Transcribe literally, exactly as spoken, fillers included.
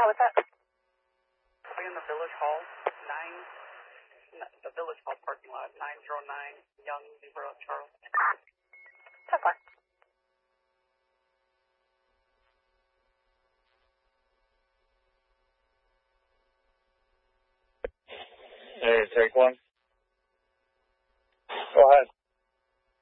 Yeah, what's up? I'll be in the Village Hall, nine, the Village Hall parking lot, nine zero nine, Young, Zebra, Charles. So far. Hey, take one.